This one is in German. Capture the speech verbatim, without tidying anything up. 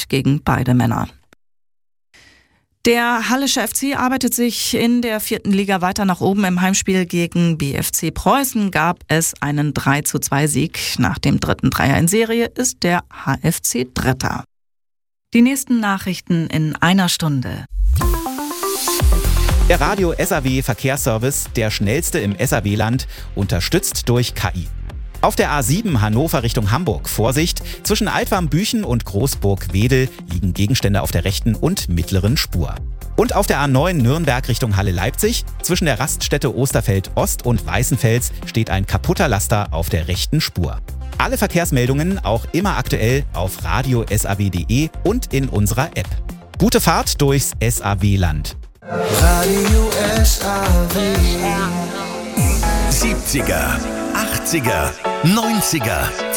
Sieg gegen beide Männer. Der Hallische F C arbeitet sich in der vierten Liga weiter nach oben. Im Heimspiel gegen B F C Preußen gab es einen drei zu zwei Sieg. Nach dem dritten Dreier in Serie ist der H F C Dritter. Die nächsten Nachrichten in einer Stunde. Der Radio S A W Verkehrsservice, der schnellste im S A W-Land, unterstützt durch K I. Auf der A sieben Hannover Richtung Hamburg, Vorsicht, zwischen Altwarmbüchen und Großburg-Wedel liegen Gegenstände auf der rechten und mittleren Spur. Und auf der A neun Nürnberg Richtung Halle-Leipzig, zwischen der Raststätte Osterfeld Ost und Weißenfels steht ein kaputter Laster auf der rechten Spur. Alle Verkehrsmeldungen auch immer aktuell auf radio punkt s a w punkt d e und in unserer App. Gute Fahrt durchs S A W-Land. Radio S A W. siebziger, achtziger, neunziger,